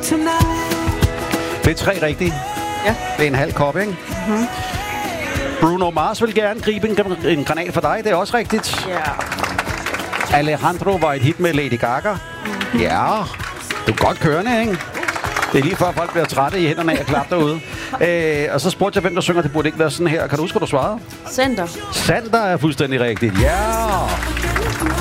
Det er 3 rigtige. Ja. Det er en halv kop, ikke? Mm-hmm. Bruno Mars vil gerne gribe en granat for dig. Det er også rigtigt. Ja. Alejandro var et hit med Lady Gaga. Mm-hmm. Ja, du er godt kørende, ikke? Det er lige før folk bliver trætte i hænderne af at klappe derude. Og så spurgte jeg, hvem der synger. Det burde ikke være sådan her. Kan du huske, hvad du svarede? Center. Sander er fuldstændig rigtigt. Ja!